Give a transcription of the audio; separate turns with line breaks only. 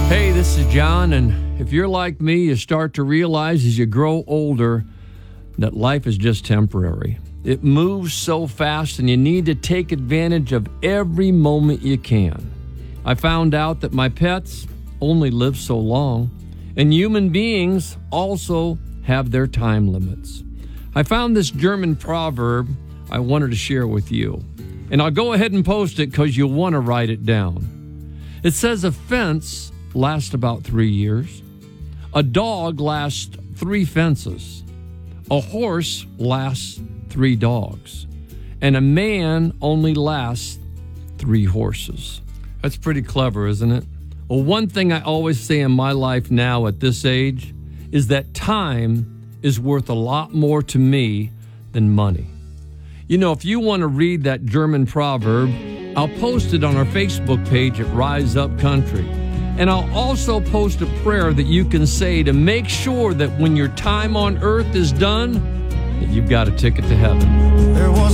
Hey, this is John, and if you're like me, you start to realize as you grow older that life is just temporary. It moves so fast, and you need to take advantage of every moment you can. I found out that my pets only live so long, and human beings also have their time limits. I found this German proverb I wanted to share with you, and I'll go ahead and post it because you'll want to write it down. It says a fence lasts about 3 years. A dog lasts 3 fences. A horse lasts 3 dogs. And a man only lasts 3 horses. That's pretty clever, isn't it? Well, one thing I always say in my life now at this age is that time is worth a lot more to me than money. You know, if you want to read that German proverb, I'll post it on our Facebook page at Rise Up Country. And I'll also post a prayer that you can say to make sure that when your time on earth is done, that you've got a ticket to heaven.